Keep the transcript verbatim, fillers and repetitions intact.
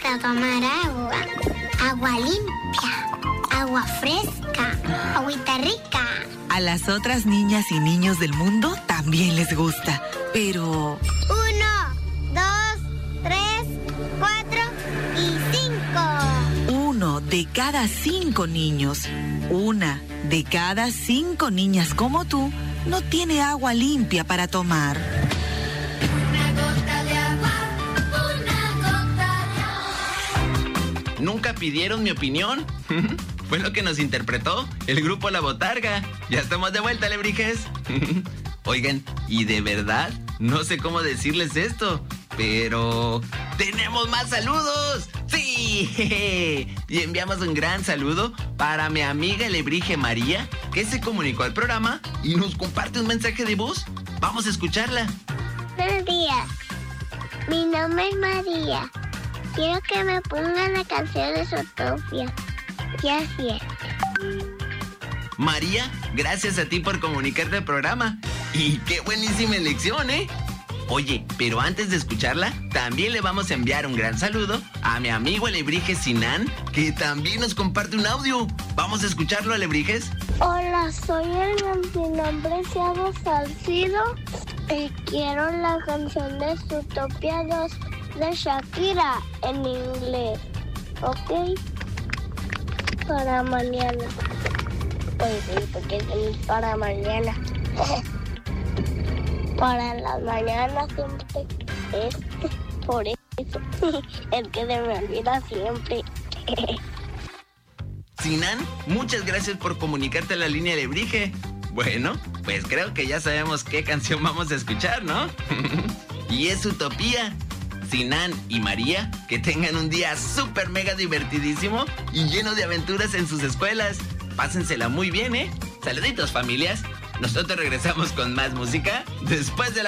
gusta tomar agua. Agua limpia, agua fresca, agüita rica. A las otras niñas y niños del mundo también les gusta, pero... Uno, dos, tres, cuatro y cinco. Uno de cada cinco niños, una de cada cinco niñas como tú, no tiene agua limpia para tomar. Una gota de agua, una gota de agua. ¿Nunca pidieron mi opinión? Fue lo que nos interpretó el grupo La Botarga. Ya estamos de vuelta, alebrijes. Oigan, y de verdad, no sé cómo decirles esto, pero... ¡tenemos más saludos! ¡Sí! Y enviamos un gran saludo para mi amiga alebrije María, que se comunicó al programa y nos comparte un mensaje de voz. Vamos a escucharla. Buenos días. Mi nombre es María. Quiero que me pongan la canción de Zootopia. Ya siete. María, gracias a ti por comunicarte al programa. Y qué buenísima elección, ¿eh? Oye, pero antes de escucharla, también le vamos a enviar un gran saludo a mi amigo alebrije Sinan, que también nos comparte un audio. Vamos a escucharlo, alebrijes. Hola, soy el mi nombre es Thiago Salcido y quiero la canción de Zootopia dos de Shakira en inglés. ¿Ok? Para mañana. Pues sí, porque es para mañana. Para las mañanas siempre es por eso. Es que se me olvida siempre. Sinan, muchas gracias por comunicarte a la línea alebrije. Bueno, pues creo que ya sabemos qué canción vamos a escuchar, ¿no? Y es Utopía. Sinan y María, que tengan un día súper mega divertidísimo y lleno de aventuras en sus escuelas. Pásensela muy bien, ¿eh? Saluditos, familias. Nosotros regresamos con más música después de la